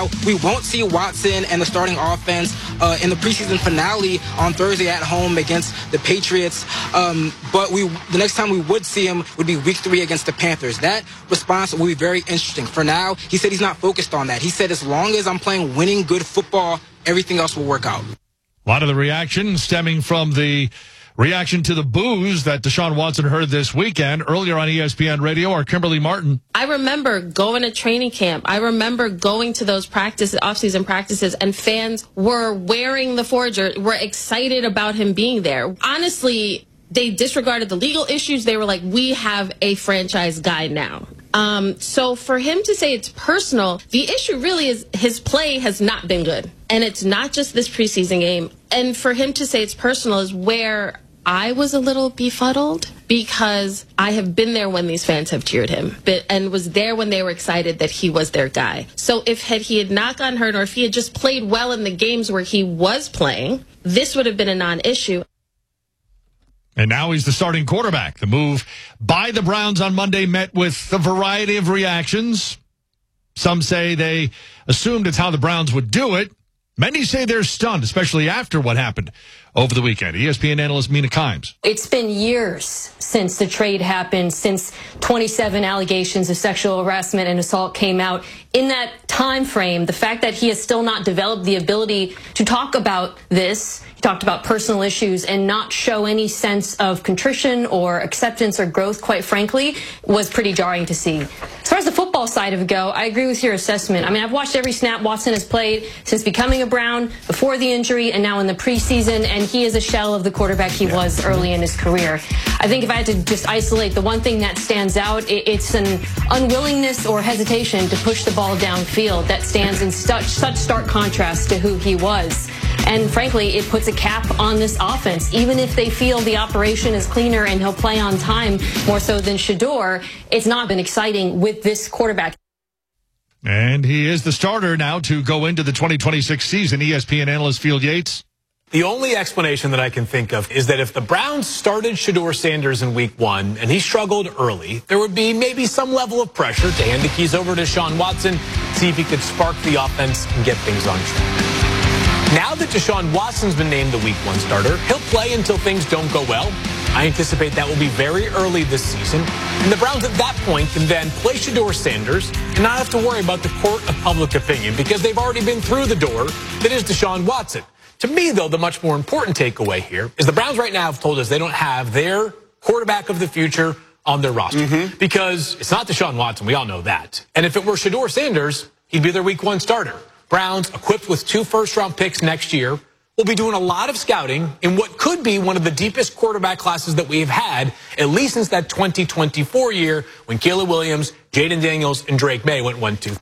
Now, we won't see Watson and the starting offense in the preseason finale on Thursday at home against the Patriots. But the next time we would see him would be week 3 against the Panthers. That response will be very interesting. For now, he said he's not focused on that. He said, as long as I'm playing winning good football, everything else will work out. A lot of the reaction stemming from the reaction to the boos that Deshaun Watson heard this weekend. Earlier on ESPN Radio, our Kimberly Martin. I remember going to training camp. I remember going to those off-season practices, and fans were wearing the Forger, were excited about him being there. Honestly, they disregarded the legal issues. They were like, we have a franchise guy now. So for him to say it's personal, the issue really is his play has not been good. And it's not just this preseason game. And for him to say it's personal is where I was a little befuddled, because I have been there when these fans have cheered him and was there when they were excited that he was their guy. So if he had not gotten hurt, or if he had just played well in the games where he was playing, this would have been a non-issue. And now he's the starting quarterback. The move by the Browns on Monday met with a variety of reactions. Some say they assumed it's how the Browns would do it. Many say they're stunned, especially after what happened over the weekend. ESPN analyst Mina Kimes. It's been years since the trade happened, since 27 allegations of sexual harassment and assault came out. In that time frame, the fact that he has still not developed the ability to talk about this, he talked about personal issues, and not show any sense of contrition or acceptance or growth, quite frankly, was pretty jarring to see. As far as the football side of it go, I agree with your assessment. I mean, I've watched every snap Watson has played since becoming a Brown, before the injury, and now in the preseason, and he is a shell of the quarterback he was early in his career. I think if I had to just isolate the one thing that stands out, it's an unwillingness or hesitation to push the ball downfield that stands in such stark contrast to who he was. And frankly, it puts a cap on this offense. Even if they feel the operation is cleaner and he'll play on time more so than Shedeur, it's not been exciting with this quarterback. And he is the starter now to go into the 2026 season. ESPN analyst Field Yates. The only explanation that I can think of is that if the Browns started Shedeur Sanders in week 1 and he struggled early, there would be maybe some level of pressure to hand the keys over to Deshaun Watson, see if he could spark the offense and get things on track. Now that Deshaun Watson's been named the week 1 starter, he'll play until things don't go well. I anticipate that will be very early this season. And the Browns at that point can then play Shedeur Sanders and not have to worry about the court of public opinion, because they've already been through the door that is Deshaun Watson. To me, though, the much more important takeaway here is the Browns right now have told us they don't have their quarterback of the future on their roster. Because it's not Deshaun Watson. We all know that. And if it were Shedeur Sanders, he'd be their week 1 starter. Browns, equipped with 2 first-round picks next year, will be doing a lot of scouting in what could be one of the deepest quarterback classes that we've had, at least since that 2024 year when Caleb Williams, Jaden Daniels, and Drake May went 1-2.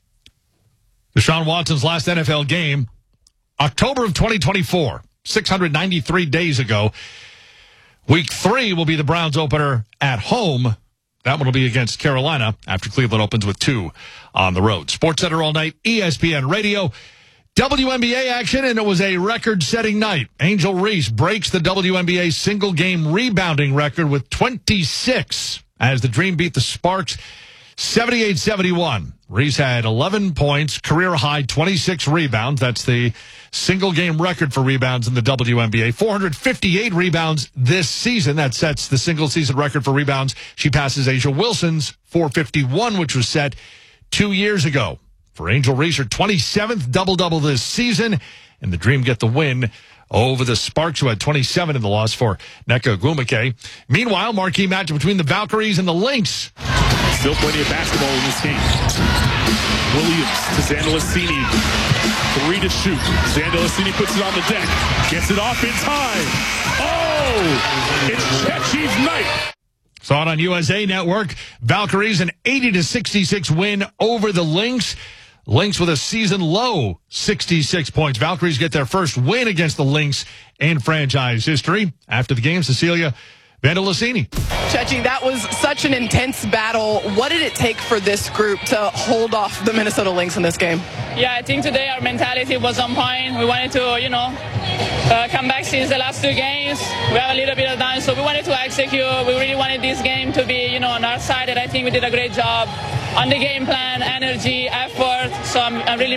Deshaun Watson's last NFL game, October of 2024, 693 days ago. Week 3 will be the Browns opener at home. That one will be against Carolina after Cleveland opens with 2 on the road. SportsCenter all night, ESPN Radio. WNBA action, and it was a record-setting night. Angel Reese breaks the WNBA single-game rebounding record with 26 as the Dream beat the Sparks 78-71. Reese had 11 points, career-high 26 rebounds. That's the single-game record for rebounds in the WNBA. 458 rebounds this season. That sets the single-season record for rebounds. She passes A'ja Wilson's 451, which was set 2 years ago. For Angel Reese, her 27th double-double this season, and the Dream get the win over the Sparks, who had 27 in the loss for Nneka Ogwumike. Meanwhile, marquee match between the Valkyries and the Lynx. Still plenty of basketball in this game. Williams to Zandalicini. 3 to shoot. Zandalicini puts it on the deck. Gets it off in time. Oh! It's Chechi's night. Saw it on USA Network. Valkyries an 80-66 win over the Lynx. Lynx with a season-low 66 points. Valkyries get their first win against the Lynx in franchise history. After the game, Cecilia Vandalicini. Chechi, that was such an intense battle. What did it take for this group to hold off the Minnesota Lynx in this game? Yeah, I think today our mentality was on point. We wanted to, come back since the last 2 games. We have a little bit of time, so we wanted to execute. We really wanted this game to be, on our side, and I think we did a great job on the game plan, energy, effort. So I'm really